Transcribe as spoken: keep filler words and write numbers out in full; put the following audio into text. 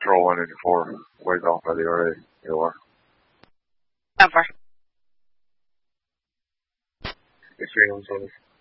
Control one eighty-four, ways off by the R A. You are. Over. Extreme service.